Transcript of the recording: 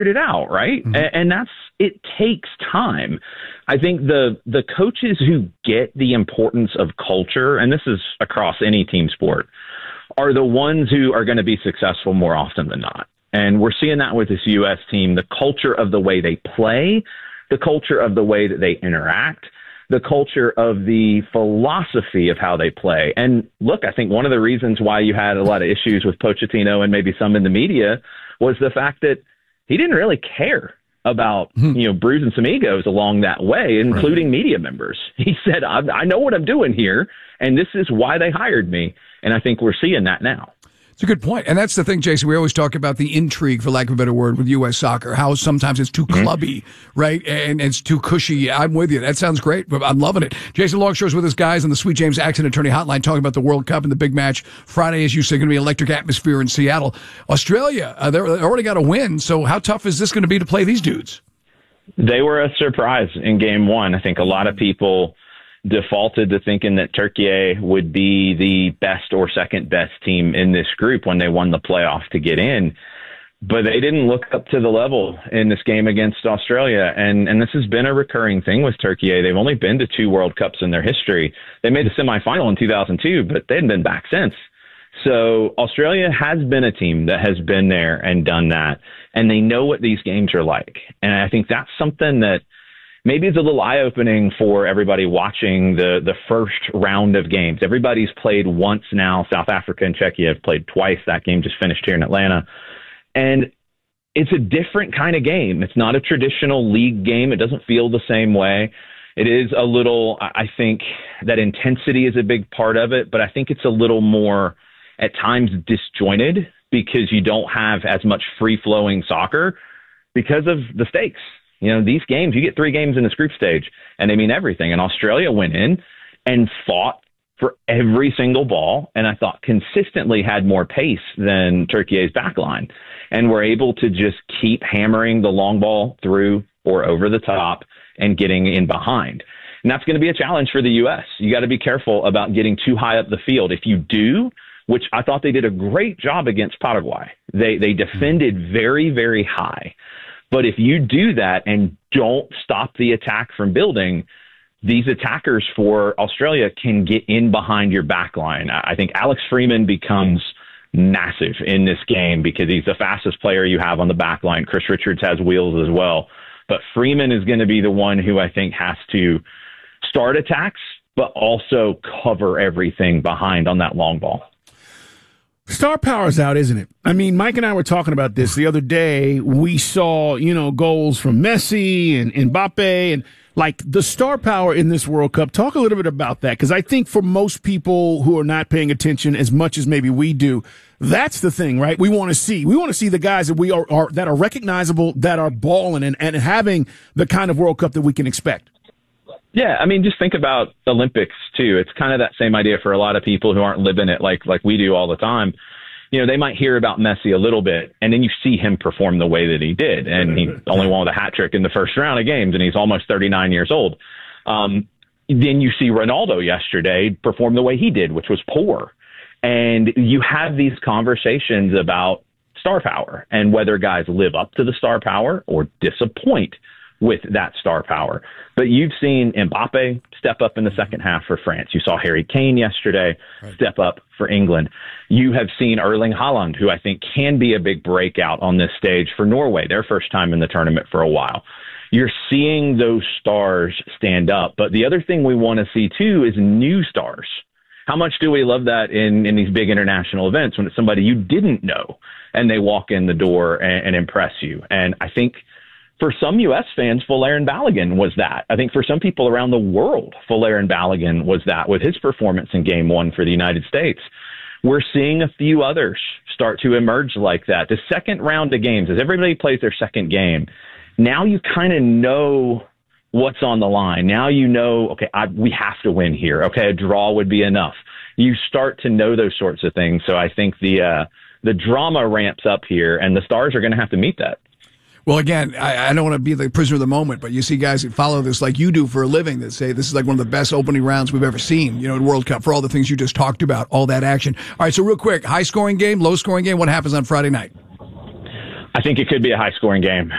it out, right? And it takes time. I think the coaches who get the importance of culture, and this is across any team sport, are the ones who are going to be successful more often than not. And we're seeing that with this U.S. team, the culture of the way they play, the culture of the way that they interact, the culture of the philosophy of how they play. And look, I think one of the reasons why you had a lot of issues with Pochettino and maybe some in the media was the fact that he didn't really care about, bruising some egos along that way, including media members. He said, I know what I'm doing here, and this is why they hired me. And I think we're seeing that now. It's a good point. And that's the thing, Jason. We always talk about the intrigue, for lack of a better word, with U.S. soccer, how sometimes it's too clubby, right? And it's too cushy. I'm with you. That sounds great. I'm loving it. Jason Longshore's with us, guys, on the Sweet James Accident Attorney Hotline, talking about the World Cup and the big match Friday, as you say, going to be electric atmosphere in Seattle. Australia, they already got a win. So how tough is this going to be to play these dudes? They were a surprise in game one. I think a lot of people defaulted to thinking that Turkey would be the best or second best team in this group when they won the playoff to get in. But they didn't look up to the level in this game against Australia. And this has been a recurring thing with Turkey. They've only been to 2 World Cups in their history. They made the semifinal in 2002, but they hadn't been back since. So Australia has been a team that has been there and done that. And they know what these games are like. And I think that's something that maybe it's a little eye-opening for everybody watching the first round of games. Everybody's played once now. South Africa and Czechia have played twice. That game just finished here in Atlanta. And it's a different kind of game. It's not a traditional league game. It doesn't feel the same way. It is a little, I think that intensity is a big part of it, but I think it's a little more at times disjointed because you don't have as much free-flowing soccer because of the stakes. These games, you get 3 games in this group stage, and they mean everything. And Australia went in and fought for every single ball, and I thought consistently had more pace than Turkey's backline, and were able to just keep hammering the long ball through or over the top and getting in behind. And that's going to be a challenge for the U.S. You got to be careful about getting too high up the field. If you do, which I thought they did a great job against Paraguay, they defended very, very high. But if you do that and don't stop the attack from building, these attackers for Australia can get in behind your back line. I think Alex Freeman becomes massive in this game because he's the fastest player you have on the back line. Chris Richards has wheels as well. But Freeman is going to be the one who I think has to start attacks, but also cover everything behind on that long ball. Star power's out, isn't it? I mean, Mike and I were talking about this the other day. We saw, goals from Messi and Mbappe and like the star power in this World Cup. Talk a little bit about that, because I think for most people who are not paying attention as much as maybe we do, that's the thing, right? We want to see the guys that we are that are recognizable, that are balling and having the kind of World Cup that we can expect. Yeah, I mean, just think about Olympics, too. It's kind of that same idea for a lot of people who aren't living it like we do all the time. They might hear about Messi a little bit, and then you see him perform the way that he did. And he only won with a hat trick in the first round of games, and he's almost 39 years old. Then you see Ronaldo yesterday perform the way he did, which was poor. And you have these conversations about star power and whether guys live up to the star power or disappoint with that star power. But you've seen Mbappe step up in the second half for France. You saw Harry Kane yesterday step up for England. You have seen Erling Haaland, who I think can be a big breakout on this stage for Norway, their first time in the tournament for a while. You're seeing those stars stand up. But the other thing we want to see, too, is new stars. How much do we love that in these big international events when it's somebody you didn't know and they walk in the door and impress you? And I think for some U.S. fans, Folarin Balogun was that. I think for some people around the world, Folarin Balogun was that with his performance in Game 1 for the United States. We're seeing a few others start to emerge like that. The second round of games, as everybody plays their second game, now you kind of know what's on the line. Now you know, okay, we have to win here. Okay, a draw would be enough. You start to know those sorts of things. So I think the drama ramps up here, and the stars are going to have to meet that. Well, again, I don't want to be the prisoner of the moment, but you see guys that follow this like you do for a living that say this is like one of the best opening rounds we've ever seen, in World Cup for all the things you just talked about, all that action. All right, so real quick, high-scoring game, low-scoring game, what happens on Friday night? I think it could be a high-scoring game.